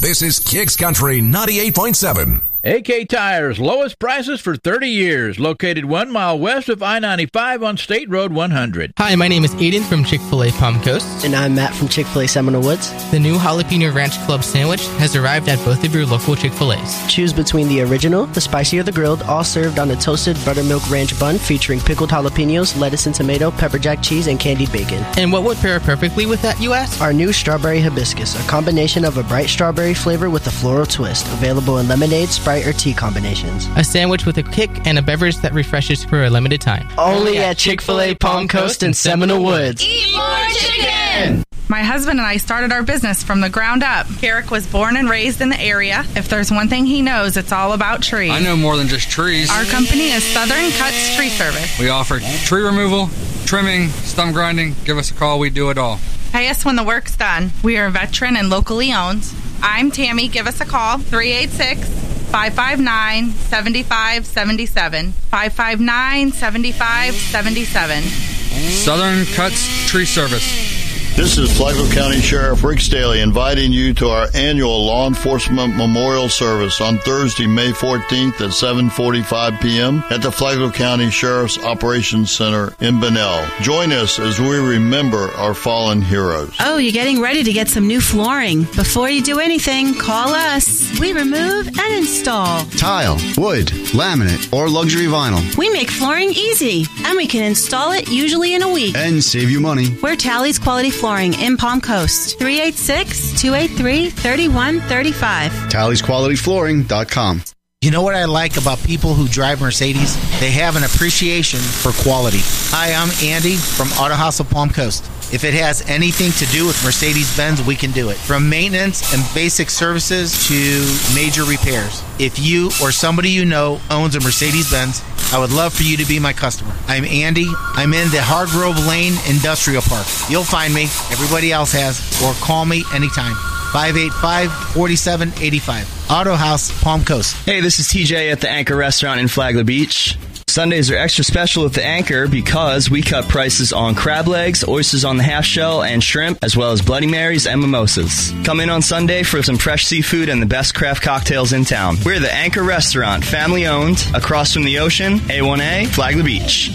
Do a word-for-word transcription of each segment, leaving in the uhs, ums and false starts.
This is Kicks Country ninety-eight point seven. A K Tires, lowest prices for thirty years. Located one mile west of I ninety-five on State Road one hundred. Hi, my name is Aiden from Chick-fil-A Palm Coast. And I'm Matt from Chick-fil-A Seminole Woods. The new Jalapeno Ranch Club sandwich has arrived at both of your local Chick-fil-A's. Choose between the original, the spicy, or the grilled, all served on a toasted buttermilk ranch bun featuring pickled jalapenos, lettuce and tomato, pepper jack cheese, and candied bacon. And what would pair perfectly with that, you ask? Our new strawberry hibiscus, a combination of a bright strawberry flavor with a floral twist, available in lemonade, Sprite, or tea combinations. A sandwich with a kick and a beverage that refreshes for a limited time. Only at Chick-fil-A Palm Coast and Seminole Woods. Eat more chicken! My husband and I started our business from the ground up. Carrick was born and raised in the area. If there's one thing he knows, it's all about trees. I know more than just trees. Our company is Southern Cuts Tree Service. We offer tree removal, trimming, stump grinding. Give us a call. We do it all. Pay us when the work's done. We are veteran and locally owned. I'm Tammy. Give us a call. three eight six, five five nine, seven five seven seven. five five nine, seven five seven seven. Southern Cuts Tree Service. This is Flagler County Sheriff Rick Staley inviting you to our annual Law Enforcement Memorial Service on Thursday, May fourteenth at seven forty-five p.m. at the Flagler County Sheriff's Operations Center in Bunnell. Join us as we remember our fallen heroes. Oh, you're getting ready to get some new flooring. Before you do anything, call us. We remove and install tile, wood, laminate, or luxury vinyl. We make flooring easy, and we can install it usually in a week. And save you money. We're Tally's Quality Flooring. Flooring in Palm Coast. three eight six, two eight three, three one three five. Tally's Quality Flooring dot com. You know what I like about people who drive Mercedes? They have an appreciation for quality. Hi, I'm Andy from Auto House of Palm Coast. If it has anything to do with Mercedes-Benz, we can do it. From maintenance and basic services to major repairs. If you or somebody you know owns a Mercedes-Benz, I would love for you to be my customer. I'm Andy. I'm in the Hargrove Lane Industrial Park. You'll find me. Everybody else has. Or call me anytime. five eight five, four seven eight five. Auto House, Palm Coast. Hey, this is T J at the Anchor Restaurant in Flagler Beach. Sundays are extra special at the Anchor because we cut prices on crab legs, oysters on the half shell, and shrimp, as well as Bloody Marys and mimosas. Come in on Sunday for some fresh seafood and the best craft cocktails in town. We're the Anchor Restaurant, family-owned, across from the ocean, A one A, Flagler Beach.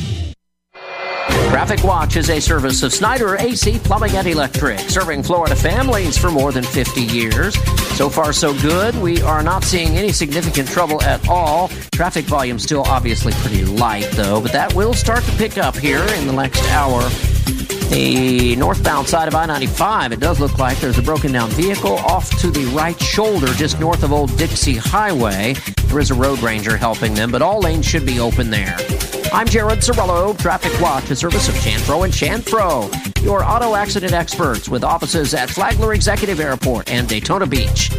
Traffic Watch is a service of Snyder A C Plumbing and Electric, serving Florida families for more than fifty years. So far, so good. We are not seeing any significant trouble at all. Traffic volume still obviously pretty light, though, but that will start to pick up here in the next hour. The northbound side of I ninety-five, it does look like there's a broken down vehicle off to the right shoulder, just north of Old Dixie Highway. There is a road ranger helping them, but all lanes should be open there. I'm Jared Cirillo, Traffic Watch, a service of Chanfro and Chanfro, your auto accident experts with offices at Flagler Executive Airport and Daytona Beach.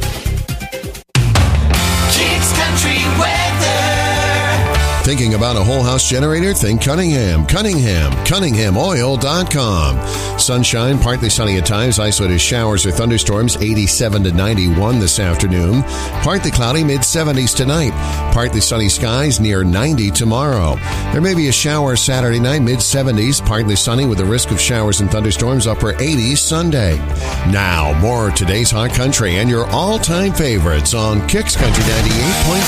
Kicks Country Weather. Thinking about a whole house generator? Think Cunningham. Cunningham. Cunningham Oil dot com. Sunshine, partly sunny at times, isolated showers or thunderstorms, eighty-seven to ninety-one this afternoon. Partly cloudy, mid seventies tonight. Partly sunny skies, near ninety tomorrow. There may be a shower Saturday night, mid seventies. Partly sunny with a risk of showers and thunderstorms, upper eighties Sunday. Now, more of today's Hot Country and your all-time favorites on Kicks Country ninety-eight point seven.